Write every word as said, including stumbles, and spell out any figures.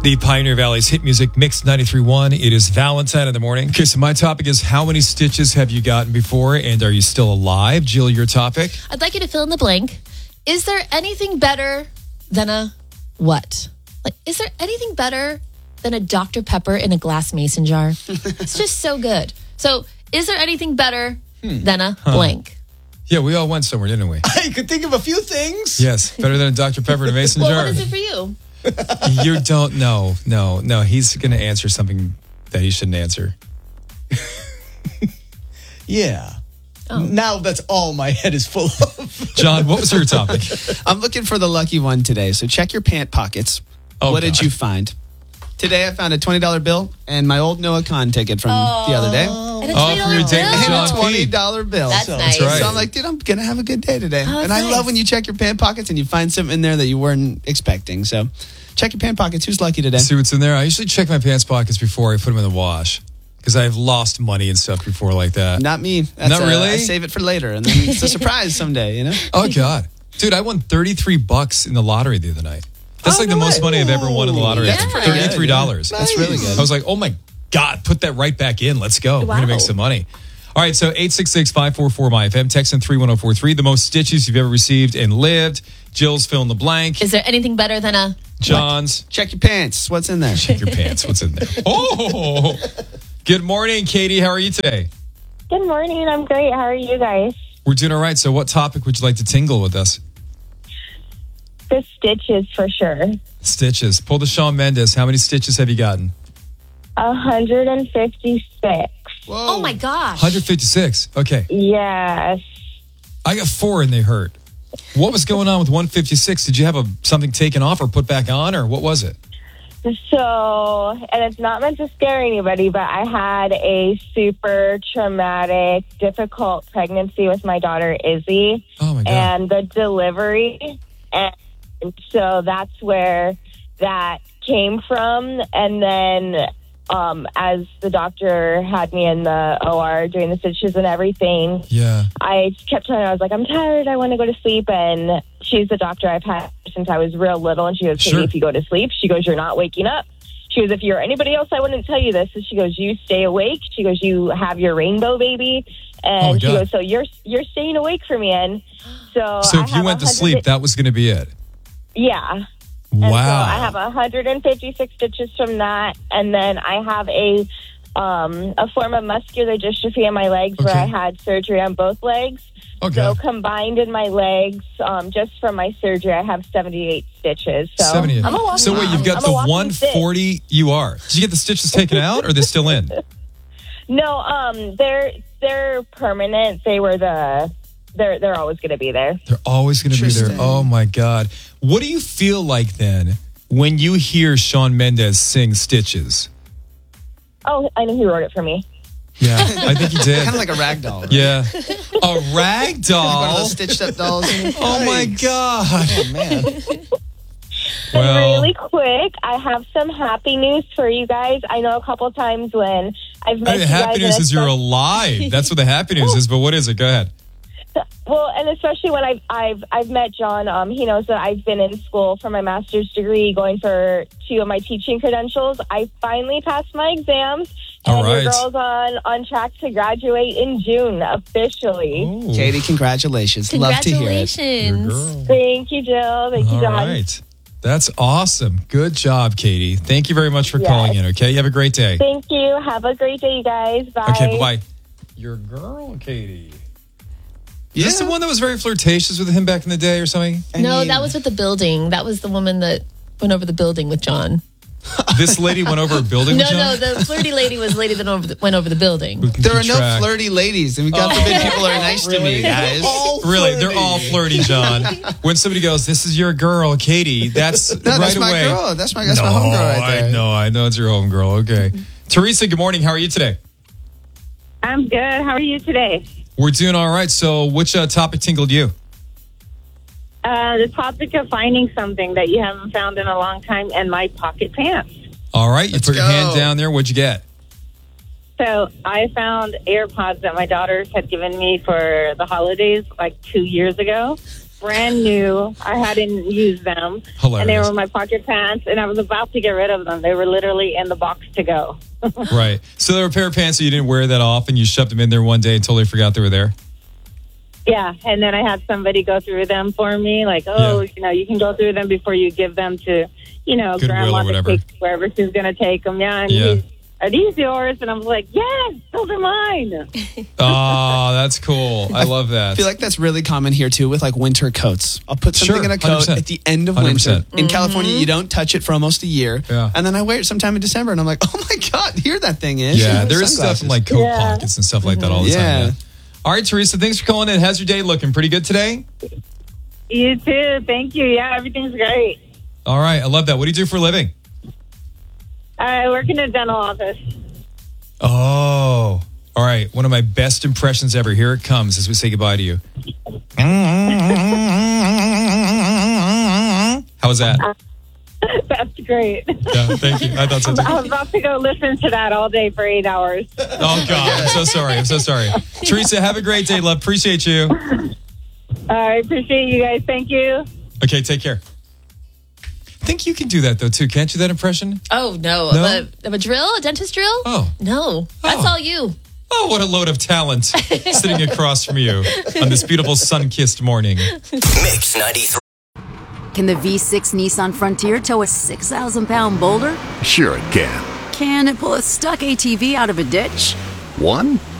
The Pioneer Valley's hit music mix ninety-three point one. It is Valentine in the morning. Okay, so my topic is how many stitches have you gotten before and are you still alive? Jill, your topic? I'd like you to fill in the blank. Is there anything better than a what? Like, is there anything better than a Doctor Pepper in a glass mason jar? It's just so good. So, is there anything better hmm. than a huh. blank? Yeah, we all went somewhere, didn't we? I could think of a few things. Yes, better than a Doctor Pepper in a mason well, jar. What is it for you? You don't know. No, no. He's going to answer something that he shouldn't answer. Yeah. Oh. Now that's all my head is full of. John, what was your topic? I'm looking for the lucky one today. So check your pant pockets. Oh, what God. did you find? Today I found a twenty dollar bill and my old Noah Kahn ticket from oh. the other day. And a oh, from your date with John and a twenty dollar bill. That's so, nice. That's right. So I'm like, dude, I'm going to have a good day today. Oh, and I nice. love when you check your pant pockets and you find something in there that you weren't expecting. So check your pant pockets. Who's lucky today? See what's in there? I usually check my pants pockets before I put them in the wash because I've lost money and stuff before like that. Not me. That's Not a, really? I save it for later and then it's a surprise someday, you know? Oh, God. Dude, I won thirty-three bucks in the lottery the other night. That's Oh, like the no most way. money I've ever won in the lottery. That's pretty good, thirty-three dollars. yeah. That's really good. I was like, oh, my God, put that right back in. Let's go. We're going to Wow. make some money. All right, so eight six six, five four four, M Y F M, text in three one zero four three. The most stitches you've ever received and lived. Jill's fill in the blank. Is there anything better than a John's. Check your pants. What's in there? Check your pants. What's in there? Oh! Good morning, Katie. How are you today? Good morning. I'm great. How are you guys? We're doing all right. So what topic would you like to tingle with us? The stitches for sure. Stitches. Pull the Shawn Mendes. How many stitches have you gotten? one hundred fifty-six. Oh my gosh. one hundred fifty-six. Okay. Yes. I got four and they hurt. What was going on with one fifty-six? Did you have a something taken off or put back on, or what was it? So, and it's not meant to scare anybody, but I had a super traumatic, difficult pregnancy with my daughter, Izzy. Oh, my God. And the delivery. And so that's where that came from. And then um, as the doctor had me in the O R doing the stitches and everything, Yeah. I kept telling her, I was like, I'm tired, I want to go to sleep. And she's the doctor I've had since I was real little. And she goes, Sure. Katie, if you go to sleep, she goes, you're not waking up. She goes, if you're anybody else, I wouldn't tell you this. And she goes, you stay awake. She goes, you have your rainbow baby. Oh, And she God. goes, so you're you're staying awake for me. And so, So I if you have went to one hundred sleep, that was going to be it. Yeah. And so Wow. I have one hundred fifty-six stitches from that. And then I have a um, a form of muscular dystrophy in my legs where Okay. I had surgery on both legs. Okay. So combined in my legs, um, just from my surgery, I have seventy-eight stitches. So seventy-eight. I'm a walking, So wait, you've got I'm a the walking one forty stick. you are. Did you get the stitches taken out or they're still in? No, um, they're they're permanent. They were the they're they're always going to be there. They're always going to be there. Interesting. Oh, my God. What do you feel like then when you hear Shawn Mendes sing Stitches? Oh, I know who wrote it for me. Yeah, I think he did. Kind of like a rag doll. Right? Yeah. A rag One of doll? those stitched up dolls. Oh, my God. Oh, man. And Well- really quick, I have some happy news for you guys. I know a couple times when I've met Hey, you the guys happy and news is you're especially- alive. That's what the happy news is, but what is it? Go ahead. Well, and especially when I've I've I've met John, um, he knows that I've been in school for my master's degree, going for two of my teaching credentials. I finally passed my exams, and All right. your girl's on on track to graduate in June officially. Ooh. Katie, congratulations. Love to hear it. Congratulations. Your girl. Thank you, Jill. Thank you, All John. right. That's awesome. Good job, Katie. Thank you very much for Yes. calling in, okay? You have a great day. Thank you. Have a great day, you guys. Bye. Okay, bye-bye. Your girl, Katie. Is this Yeah. the one that was very flirtatious with him back in the day or something? I No, mean- that was with the building. That was the woman that went over the building with John. This lady went over a building No, with no, John? the flirty lady was the lady that over the, went over the building. Who can There are keep no track? flirty ladies, and God forbid people are nice to me, guys. Really, they're all flirty, John. When somebody goes, "This is your girl, Katie," that's No, right that's my away. girl. That's my that's no, my homegirl right there. I know, I know it's your homegirl. Okay, Teresa. Good morning. How are you today? I'm good. How are you today? We're doing all right. So, which uh, topic tingled you? Uh, the topic of finding something that you haven't found in a long time and my pocket pants. All right, you Let's put your go. hand down there. What'd you get? So I found AirPods that my daughters had given me for the holidays like two years ago. brand new. I hadn't used them. Hilarious. And they were in my pocket pants, and I was about to get rid of them. They were literally in the box to go. Right. So there were a pair of pants that you didn't wear that often. You shoved them in there one day and totally forgot they were there. Yeah, and then I had somebody go through them for me, like, oh, Yeah. you know, you can go through them before you give them to, you know, Goodwill grandma or to whatever. take wherever she's going to take them. Yeah, and Yeah. he's, are these yours? And I was like, yes, those are mine. Oh, that's cool. I love that. I feel like that's really common here too with like winter coats. I'll put something Sure, in a coat one hundred percent. at the end of one hundred winter. percent. In California, you don't touch it for almost a year. Yeah. And then I wear it sometime in December and I'm like, oh my God, here that thing is. Yeah, there is stuff in like coat Yeah. pockets and stuff like that all the Yeah. time. Yeah. All right, Teresa, thanks for calling in. How's your day looking? Pretty good today? You too. Thank you. Yeah, everything's great. All right, I love that. What do you do for a living? I work in a dental office. Oh, all right. One of my best impressions ever. Here it comes as we say goodbye to you. How was that? That's great. Yeah, thank you. I thought so too. I was about to go listen to that all day for eight hours. Oh, God. I'm so sorry. I'm so sorry. Teresa, have a great day, love. Appreciate you. I appreciate you guys. Thank you. Okay, take care. I think you can do that, though, too. Can't you, that impression? Oh, no. No? Of, a, of a drill? A dentist drill? Oh. No. That's Oh. all you. Oh, what a load of talent sitting across from you on this beautiful sun-kissed morning. Mix ninety-three. Can the V six Nissan Frontier tow a six thousand pound boulder? Sure it can. Can it pull a stuck A T V out of a ditch? One?